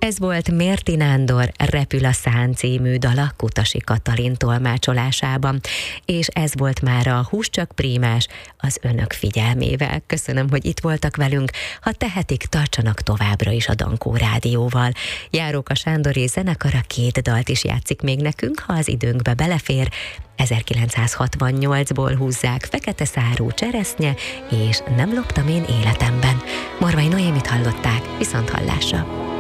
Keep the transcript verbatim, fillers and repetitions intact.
Ez volt Mérti Nándor Repül a szán című dala Kutasi Katalin tolmácsolásában, és ez volt már a Hús csak prímás az önök figyelmével. Köszönöm, hogy itt voltak velünk, ha tehetik, tartsanak továbbra is a Dankó Rádióval. Járóka Sándori zenekara két dalt is játszik még nekünk, ha az időnkbe belefér. ezerkilencszázhatvannyolcból húzzák Fekete szárú cseresznye és Nem loptam én életemben. Morvai Noémit hallották, viszont hallásra.